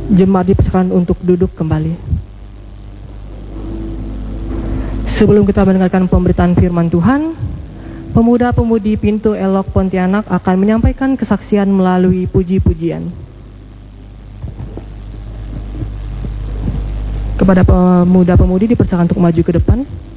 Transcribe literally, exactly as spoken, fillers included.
Jemaat dipersilakan untuk duduk kembali. Sebelum kita mendengarkan pemberitaan firman Tuhan, pemuda-pemudi Pintu Elok Pontianak akan menyampaikan kesaksian melalui puji-pujian. Kepada pemuda-pemudi dipersilakan untuk maju ke depan.